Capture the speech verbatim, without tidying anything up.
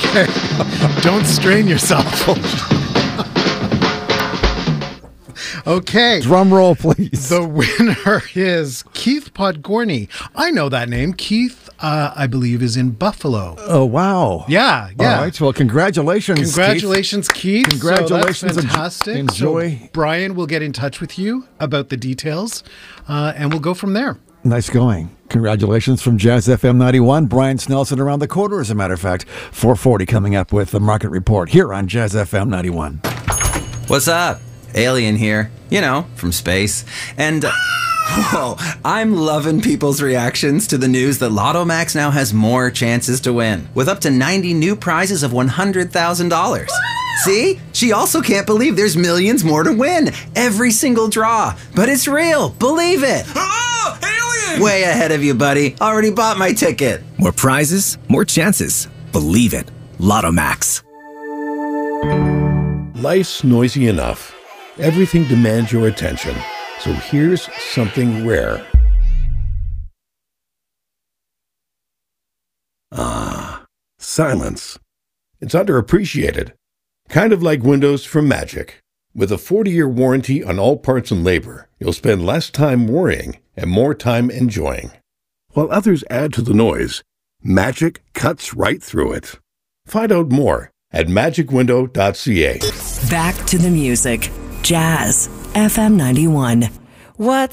Okay. Don't strain yourself. Okay. Drum roll, please. The winner is Keith Podgorny. I know that name. Keith, uh, I believe, is in Buffalo. Oh, wow. Yeah, yeah. All right. Well, congratulations, Congratulations, Keith. Keith. Congratulations. So that's fantastic. Enjoy. So Brian will get in touch with you about the details, uh, and we'll go from there. Nice going. Congratulations from Jazz F M ninety-one. Brian Snelson around the corner, as a matter of fact. four forty coming up with the Market Report here on Jazz F M ninety-one. What's up? Alien here. You know, from space. And, uh, whoa, I'm loving people's reactions to the news that Lotto Max now has more chances to win, with up to ninety new prizes of one hundred thousand dollars. See? She also can't believe there's millions more to win. Every single draw. But it's real. Believe it. Oh, alien! Way ahead of you, buddy. Already bought my ticket. More prizes, more chances. Believe it. Lotto Max. Life's noisy enough. Everything demands your attention. So here's something rare. Ah, silence. It's underappreciated. Kind of like windows from Magic. With a forty-year warranty on all parts and labor, you'll spend less time worrying and more time enjoying. While others add to the noise, Magic cuts right through it. Find out more at magic window dot c a. Back to the music. Jazz F M ninety-one. What's